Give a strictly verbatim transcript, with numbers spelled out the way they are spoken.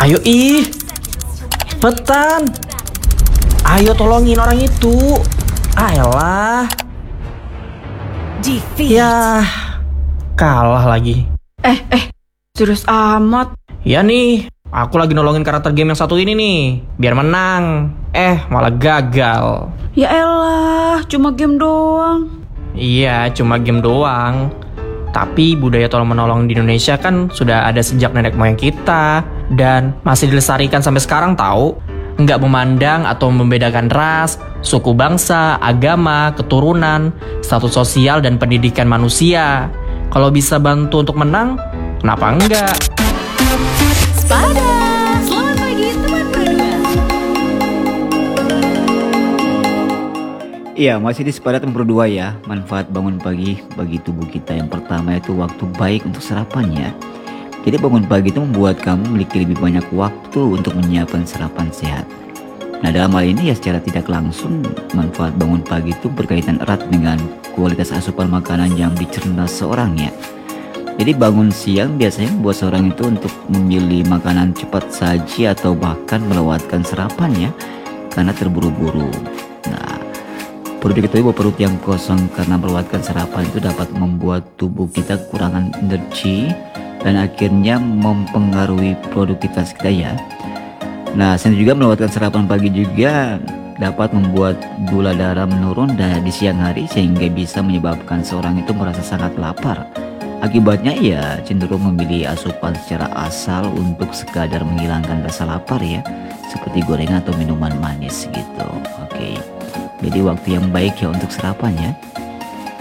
Ayo ih, cepetan. Ayo tolongin orang itu. Ayolah. Defeat. Ya, kalah lagi. Eh, eh, serius amat. Ya nih, aku lagi nolongin karakter game yang satu ini nih, biar menang. Eh, malah gagal. Ya elah, cuma game doang. Iya, cuma game doang. Tapi budaya tolong-menolong di Indonesia kan sudah ada sejak nenek moyang kita. Dan masih dilestarikan sampai sekarang tahu. Nggak memandang atau membedakan ras, suku bangsa, agama, keturunan, status sosial, dan pendidikan manusia. Kalau bisa bantu untuk menang, kenapa enggak? Sepada, selamat pagi teman berdua. Iya, masih di Sepadat Nomor dua ya. Manfaat bangun pagi bagi tubuh kita. Yang pertama itu waktu baik untuk sarapannya. Jadi bangun pagi itu membuat kamu memiliki lebih banyak waktu untuk menyiapkan sarapan sehat. Nah, dalam hal ini ya secara tidak langsung manfaat bangun pagi itu berkaitan erat dengan kualitas asupan makanan yang dicerna seorang ya. Jadi bangun siang biasanya membuat seorang itu untuk memilih makanan cepat saji atau bahkan melewatkan sarapan ya, karena terburu-buru. Nah, perlu diketahui bahwa perut yang kosong karena melewatkan sarapan itu dapat membuat tubuh kita kekurangan energi dan akhirnya mempengaruhi produktivitas kita ya. Nah, selain juga melewatkan sarapan pagi juga dapat membuat gula darah menurun dan di siang hari sehingga bisa menyebabkan seorang itu merasa sangat lapar. Akibatnya ya cenderung memilih asupan secara asal untuk sekadar menghilangkan rasa lapar ya, seperti gorengan atau minuman manis gitu. Oke. Jadi waktu yang baik ya untuk sarapan ya.